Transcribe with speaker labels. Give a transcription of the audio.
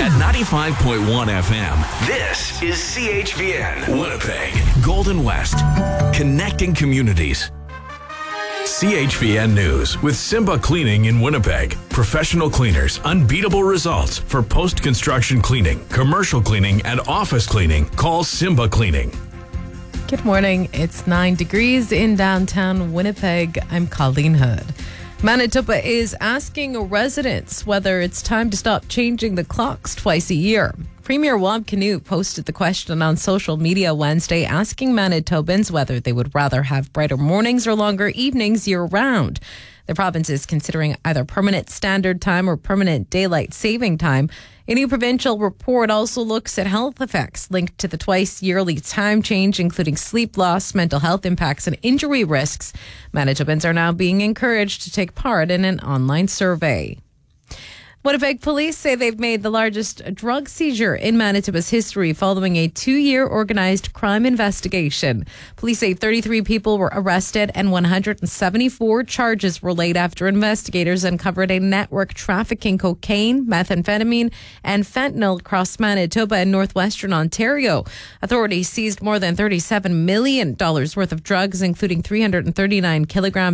Speaker 1: At 95.1 FM, this is CHVN, Winnipeg, Golden West, connecting communities. CHVN News with Simba Cleaning in Winnipeg. Professional cleaners, unbeatable results for post-construction cleaning, commercial cleaning, and office cleaning. Call Simba Cleaning.
Speaker 2: Good morning. It's 9 degrees in downtown Winnipeg. I'm Colleen Hood. Manitoba is asking residents whether it's time to stop changing the clocks twice a year. Premier Wab Kinew posted the question on social media Wednesday, asking Manitobans whether they would rather have brighter mornings or longer evenings year-round. The province is considering either permanent standard time or permanent daylight saving time. A new provincial report also looks at health effects linked to the twice-yearly time change, including sleep loss, mental health impacts, and injury risks. Manitobans are now being encouraged to take part in an online survey. Winnipeg police say they've made the largest drug seizure in Manitoba's history following a 2-year organized crime investigation. Police say 33 people were arrested and 174 charges were laid after investigators uncovered a network trafficking cocaine, methamphetamine, and fentanyl across Manitoba and northwestern Ontario. Authorities seized more than $37 million worth of drugs, including 339 kilograms